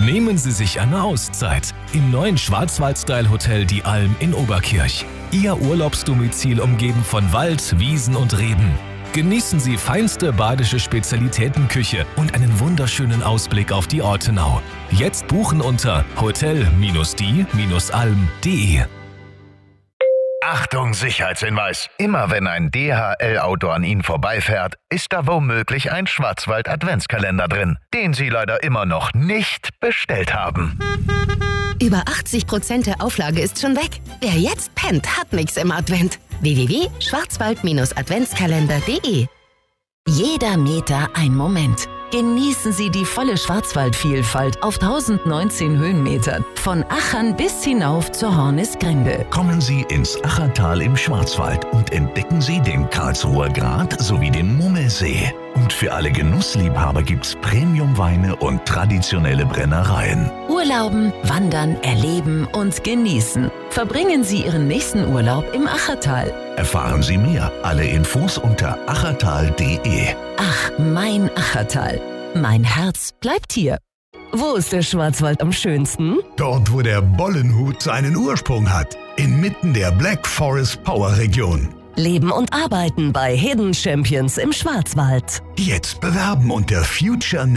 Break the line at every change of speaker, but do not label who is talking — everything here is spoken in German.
Nehmen Sie sich eine Auszeit im neuen Schwarzwald-Style-Hotel Die Alm in Oberkirch. Ihr Urlaubsdomizil umgeben von Wald, Wiesen und Reben. Genießen Sie feinste badische Spezialitätenküche und einen wunderschönen Ausblick auf die Ortenau. Jetzt buchen unter hotel-die-alm.de.
Achtung, Sicherheitshinweis. Immer wenn ein DHL-Auto an Ihnen vorbeifährt, ist da womöglich ein Schwarzwald-Adventskalender drin, den Sie leider immer noch nicht bestellt haben.
Über 80% der Auflage ist schon weg. Wer jetzt pennt, hat nichts im Advent. www.schwarzwald-adventskalender.de.
Jeder Meter ein Moment. Genießen Sie die volle Schwarzwaldvielfalt auf 1019 Höhenmetern. Von Achern bis hinauf zur Hornisgrinde.
Kommen Sie ins Achertal im Schwarzwald und entdecken Sie den Karlsruher Grat sowie den Mummelsee. Und für alle Genussliebhaber gibt's Premiumweine und traditionelle Brennereien.
Urlauben, wandern, erleben und genießen. Verbringen Sie Ihren nächsten Urlaub im Achertal.
Erfahren Sie mehr. Alle Infos unter achertal.de.
Ach, mein Achertal. Mein Herz bleibt hier. Wo ist der Schwarzwald am schönsten?
Dort, wo der Bollenhut seinen Ursprung hat. Inmitten der Black Forest Power Region.
Leben und arbeiten bei Hidden Champions im Schwarzwald.
Jetzt bewerben unter Future